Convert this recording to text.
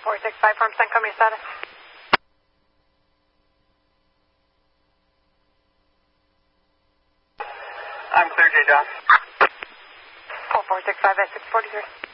465 firm, send company status. I'm clear, J. Dot. 4465 at 643.